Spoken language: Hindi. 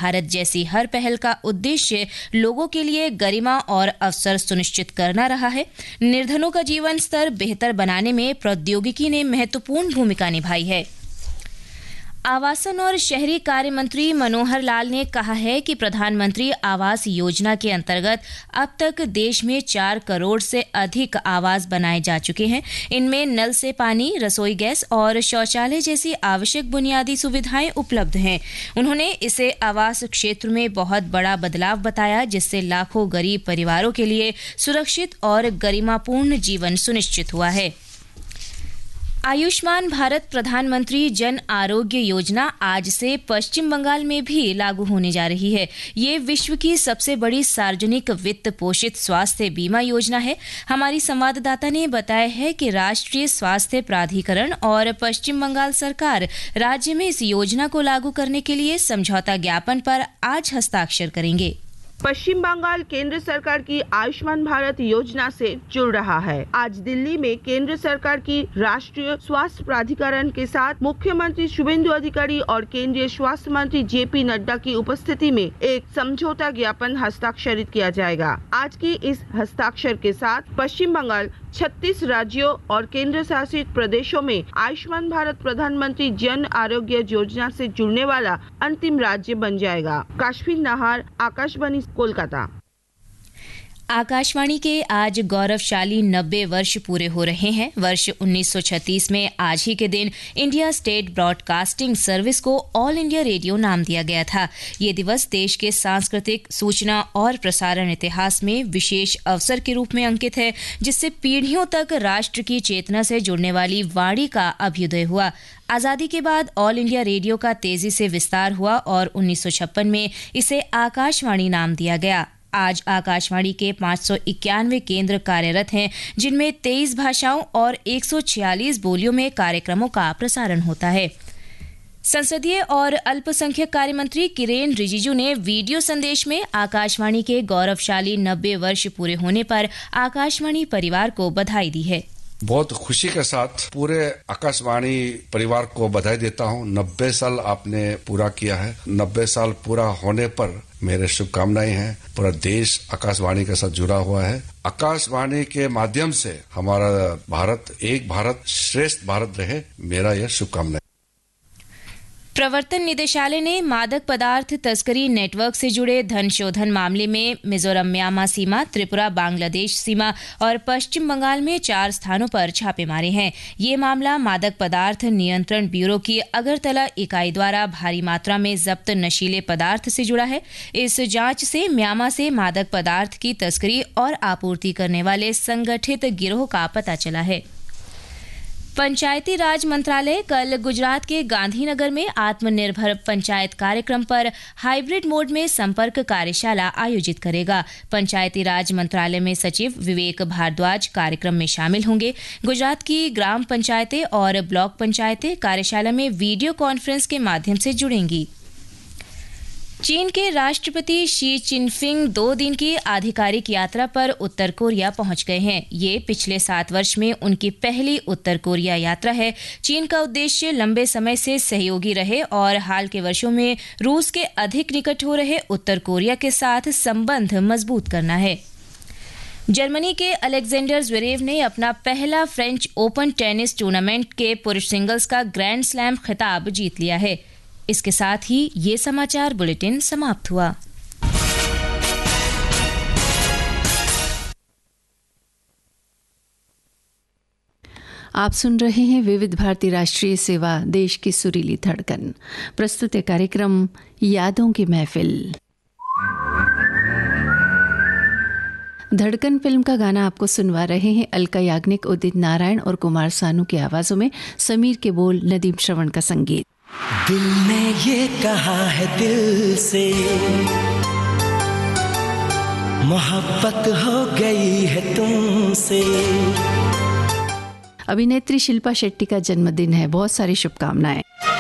भारत जैसी हर पहल का उद्देश्य लोगों के लिए गरिमा और अवसर सुनिश्चित करना रहा है। निर्धनों का जीवन स्तर बेहतर बनाने में प्रौद्योगिकी ने महत्वपूर्ण भूमिका निभाई है। आवासन और शहरी कार्य मंत्री मनोहर लाल ने कहा है कि प्रधानमंत्री आवास योजना के अंतर्गत अब तक देश में 4 करोड़ से अधिक आवास बनाए जा चुके हैं। इनमें नल से पानी, रसोई गैस और शौचालय जैसी आवश्यक बुनियादी सुविधाएं उपलब्ध हैं। उन्होंने इसे आवास क्षेत्र में बहुत बड़ा बदलाव बताया, जिससे लाखों गरीब परिवारों के लिए सुरक्षित और गरिमापूर्ण जीवन सुनिश्चित हुआ है। आयुष्मान भारत प्रधानमंत्री जन आरोग्य योजना आज से पश्चिम बंगाल में भी लागू होने जा रही है। ये विश्व की सबसे बड़ी सार्वजनिक वित्त पोषित स्वास्थ्य बीमा योजना है। हमारी संवाददाता ने बताया है कि राष्ट्रीय स्वास्थ्य प्राधिकरण और पश्चिम बंगाल सरकार राज्य में इस योजना को लागू करने के लिए समझौता ज्ञापन पर आज हस्ताक्षर करेंगे। पश्चिम बंगाल केंद्र सरकार की आयुष्मान भारत योजना से जुड़ रहा है। आज दिल्ली में केंद्र सरकार की राष्ट्रीय स्वास्थ्य प्राधिकरण के साथ मुख्यमंत्री शुभेंदु अधिकारी और केंद्रीय स्वास्थ्य मंत्री जेपी नड्डा की उपस्थिति में एक समझौता ज्ञापन हस्ताक्षरित किया जाएगा। आज की इस हस्ताक्षर के साथ पश्चिम बंगाल 36 राज्यों और केंद्र शासित प्रदेशों में आयुष्मान भारत प्रधानमंत्री जन आरोग्य योजना से जुड़ने वाला अंतिम राज्य बन जाएगा। काशफी नाहर, आकाशवाणी, कोलकाता। आकाशवाणी के आज गौरवशाली 90 वर्ष पूरे हो रहे हैं। वर्ष 1936 में आज ही के दिन इंडिया स्टेट ब्रॉडकास्टिंग सर्विस को ऑल इंडिया रेडियो नाम दिया गया था। ये दिवस देश के सांस्कृतिक, सूचना और प्रसारण इतिहास में विशेष अवसर के रूप में अंकित है, जिससे पीढ़ियों तक राष्ट्र की चेतना से जुड़ने वाली वाणी का अभ्युदय हुआ। आजादी के बाद ऑल इंडिया रेडियो का तेजी से विस्तार हुआ और 1956 में इसे आकाशवाणी नाम दिया गया। आज आकाशवाणी के 591 केंद्र कार्यरत हैं, जिनमें 23 भाषाओं और 146 बोलियों में कार्यक्रमों का प्रसारण होता है। संसदीय और अल्पसंख्यक कार्य मंत्री किरेन रिजिजू ने वीडियो संदेश में आकाशवाणी के गौरवशाली 90 वर्ष पूरे होने पर आकाशवाणी परिवार को बधाई दी है। बहुत खुशी के साथ पूरे आकाशवाणी परिवार को बधाई देता हूं। 90 साल आपने पूरा किया है। 90 साल पूरा होने पर मेरे शुभकामनाएं हैं। पूरा देश आकाशवाणी के साथ जुड़ा हुआ है। आकाशवाणी के माध्यम से हमारा भारत एक भारत श्रेष्ठ भारत रहे, मेरा यह शुभकामना है। प्रवर्तन निदेशालय ने मादक पदार्थ तस्करी नेटवर्क से जुड़े धन शोधन मामले में मिजोरम म्यांमार सीमा, त्रिपुरा बांग्लादेश सीमा और पश्चिम बंगाल में 4 स्थानों पर छापे मारे हैं। ये मामला मादक पदार्थ नियंत्रण ब्यूरो की अगरतला इकाई द्वारा भारी मात्रा में जब्त नशीले पदार्थ से जुड़ा है। इस जांच से म्यांमार से मादक पदार्थ की तस्करी और आपूर्ति करने वाले संगठित गिरोह का पता चला है। पंचायती राज मंत्रालय कल गुजरात के गांधीनगर में आत्मनिर्भर पंचायत कार्यक्रम पर हाइब्रिड मोड में संपर्क कार्यशाला आयोजित करेगा। पंचायती राज मंत्रालय में सचिव विवेक भारद्वाज कार्यक्रम में शामिल होंगे। गुजरात की ग्राम पंचायतें और ब्लॉक पंचायतें कार्यशाला में वीडियो कॉन्फ्रेंस के माध्यम से जुड़ेंगी। चीन के राष्ट्रपति शी चिनफिंग 2 दिन की आधिकारिक यात्रा पर उत्तर कोरिया पहुंच गए हैं। ये पिछले 7 वर्ष में उनकी पहली उत्तर कोरिया यात्रा है। चीन का उद्देश्य लंबे समय से सहयोगी रहे और हाल के वर्षों में रूस के अधिक निकट हो रहे उत्तर कोरिया के साथ संबंध मजबूत करना है। जर्मनी के अलेक्जेंडर ज़्वेरेव ने अपना पहला फ्रेंच ओपन टेनिस टूर्नामेंट के पुरुष सिंगल्स का ग्रैंड स्लैम खिताब जीत लिया है। इसके साथ ही ये समाचार बुलेटिन समाप्त हुआ। आप सुन रहे हैं विविध भारती राष्ट्रीय सेवा, देश की सुरीली धड़कन। प्रस्तुत है कार्यक्रम यादों की महफिल। धड़कन फिल्म का गाना आपको सुनवा रहे हैं अलका याग्निक, उदित नारायण और कुमार सानू की आवाजों में। समीर के बोल, नदीम श्रवण का संगीत। दिल ने ये कहा है दिल से, मोहब्बत हो गई है तुमसे। अभिनेत्री शिल्पा शेट्टी का जन्मदिन है, बहुत सारी शुभकामनाएं।